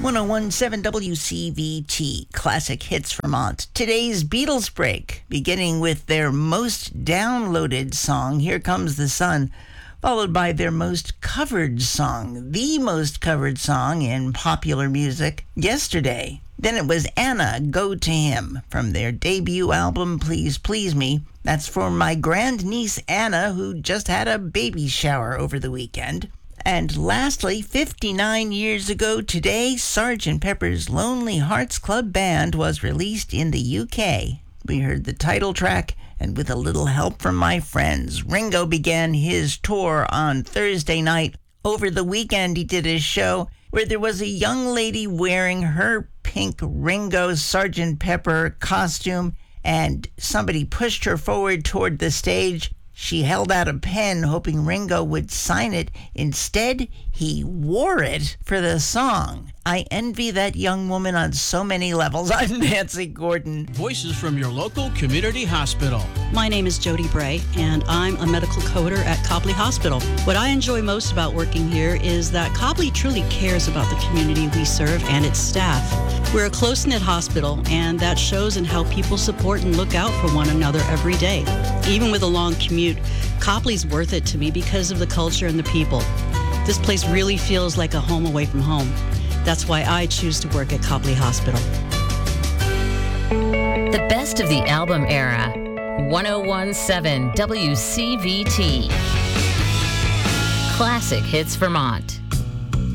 1017 WCVT, Classic Hits Vermont. Today's Beatles break, beginning with their most downloaded song, Here Comes the Sun, followed by their most covered song, the most covered song in popular music, Yesterday. Then it was Anna, Go to Him, from their debut album, Please Please Me. That's for my grandniece Anna, who just had a baby shower over the weekend. And lastly, 59 years ago today, Sgt. Pepper's Lonely Hearts Club Band was released in the UK. We heard the title track, and with a little help from my friends, Ringo began his tour on Thursday night. Over the weekend, he did a show where there was a young lady wearing her pink Ringo Sgt. Pepper costume, and somebody pushed her forward toward the stage. She held out a pen, hoping Ringo would sign it. Instead, he wore it for the song. I envy that young woman on so many levels. I'm Nancy Gordon. Voices from your local community hospital. My name is Jody Bray, and I'm a medical coder at Copley Hospital. What I enjoy most about working here is that Copley truly cares about the community we serve and its staff. We're a close-knit hospital, and that shows in how people support and look out for one another every day. Even with a long commute, Copley's worth it to me because of the culture and the people. This place really feels like a home away from home. That's why I choose to work at Copley Hospital. The best of the album era. 1017 WCVT. Classic Hits Vermont.